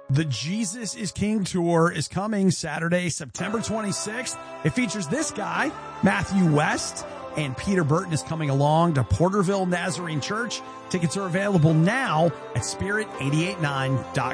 The Jesus is King Tour is coming Saturday, September 26th. It features this guy, Matthew West, and Peter Burton is coming along to Porterville Nazarene Church. Tickets are available now at spirit889.com.